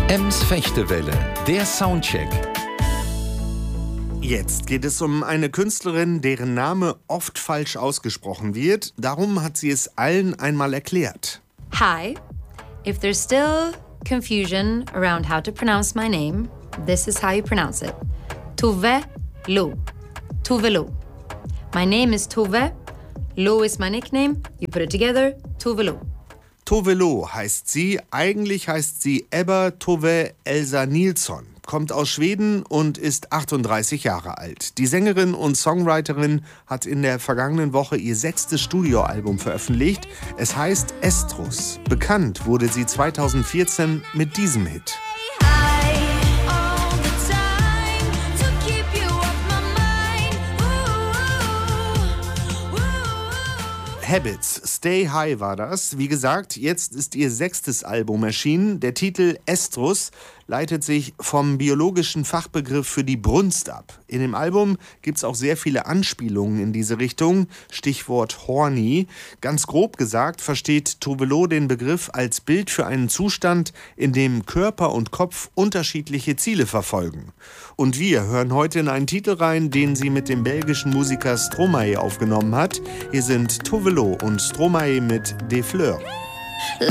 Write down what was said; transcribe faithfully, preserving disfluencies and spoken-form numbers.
Ems Fechtewelle, der Soundcheck. Jetzt geht es um eine Künstlerin, deren Name oft falsch ausgesprochen wird. Darum hat sie es allen einmal erklärt. Hi, if there's still confusion around how to pronounce my name, this is how you pronounce it. Tove Lo. Tove Lo. My name is Tove. Lo is my nickname. You put it together, Tove Lo. Tove Lo heißt sie. Eigentlich heißt sie Ebba Tove Elsa Nilsson. Kommt aus Schweden und ist achtunddreißig Jahre alt. Die Sängerin und Songwriterin hat in der vergangenen Woche ihr sechstes Studioalbum veröffentlicht. Es heißt Estrus. Bekannt wurde sie zweitausendvierzehn mit diesem Hit. Habits, Stay High war das. Wie gesagt, jetzt ist ihr sechstes Album erschienen. Der Titel Estrus leitet sich vom biologischen Fachbegriff für die Brunst ab. In dem Album gibt es auch sehr viele Anspielungen in diese Richtung. Stichwort horny. Ganz grob gesagt versteht Tove Lo den Begriff als Bild für einen Zustand, in dem Körper und Kopf unterschiedliche Ziele verfolgen. Und wir hören heute in einen Titel rein, den sie mit dem belgischen Musiker Stromae aufgenommen hat. Hier sind Tove Lo und Stromae mit Des Fleurs.